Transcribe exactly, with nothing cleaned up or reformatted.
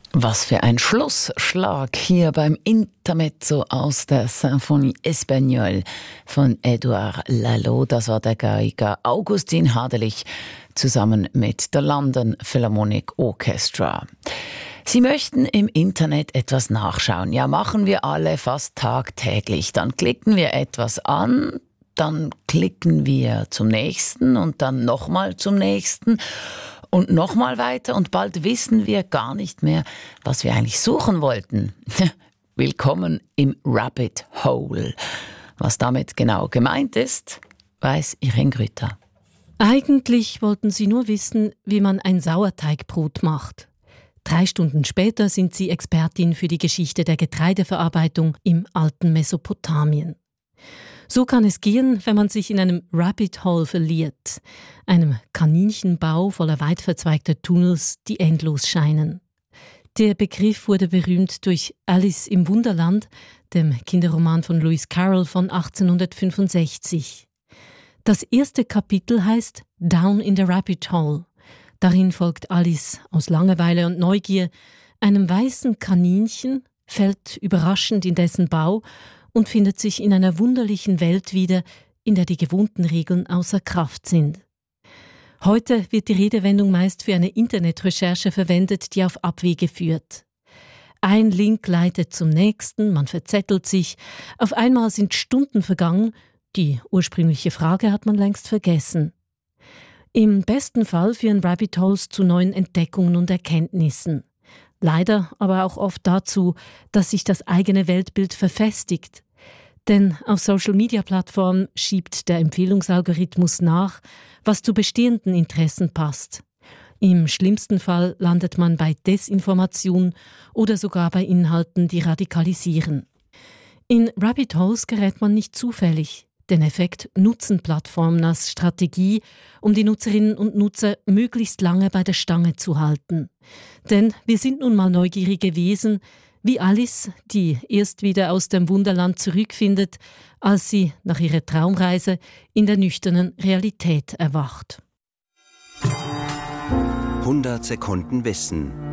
Was für ein Schlussschlag hier beim Intermezzo aus der Symphonie Espagnole von Edouard Lalo. Das war der Geiger Augustin Hadelich zusammen mit der London Philharmonic Orchestra. Sie möchten im Internet etwas nachschauen. Ja, machen wir alle fast tagtäglich. Dann klicken wir etwas an, dann klicken wir zum nächsten und dann nochmal zum nächsten. Und nochmal weiter und bald wissen wir gar nicht mehr, was wir eigentlich suchen wollten. Willkommen im Rabbit Hole. Was damit genau gemeint ist, weiß Irene Grütter. Eigentlich wollten sie nur wissen, wie man ein Sauerteigbrot macht. Drei Stunden später sind sie Expertin für die Geschichte der Getreideverarbeitung im alten Mesopotamien. So kann es gehen, wenn man sich in einem Rabbit Hole verliert, einem Kaninchenbau voller weit verzweigter Tunnels, die endlos scheinen. Der Begriff wurde berühmt durch Alice im Wunderland, dem Kinderroman von Lewis Carroll von achtzehnhundertfünfundsechzig. Das erste Kapitel heißt Down in the Rabbit Hole. Darin folgt Alice aus Langeweile und Neugier einem weißen Kaninchen, fällt überraschend in dessen Bau und findet sich in einer wunderlichen Welt wieder, in der die gewohnten Regeln außer Kraft sind. Heute wird die Redewendung meist für eine Internetrecherche verwendet, die auf Abwege führt. Ein Link leitet zum nächsten, man verzettelt sich, auf einmal sind Stunden vergangen, die ursprüngliche Frage hat man längst vergessen. Im besten Fall führen Rabbit Holes zu neuen Entdeckungen und Erkenntnissen. Leider aber auch oft dazu, dass sich das eigene Weltbild verfestigt. Denn auf Social-Media-Plattformen schiebt der Empfehlungsalgorithmus nach, was zu bestehenden Interessen passt. Im schlimmsten Fall landet man bei Desinformation oder sogar bei Inhalten, die radikalisieren. In Rabbit Holes gerät man nicht zufällig. Den Effekt nutzen Plattformen als Strategie, um die Nutzerinnen und Nutzer möglichst lange bei der Stange zu halten. Denn wir sind nun mal neugierige Wesen, wie Alice, die erst wieder aus dem Wunderland zurückfindet, als sie nach ihrer Traumreise in der nüchternen Realität erwacht. hundert Sekunden Wissen.